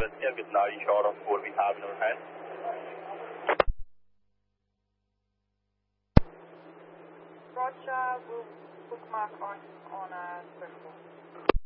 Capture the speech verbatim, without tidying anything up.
visibility. I've got Larry short on four we have in our hand. Roger, we'll bookmark on, on uh, Swift.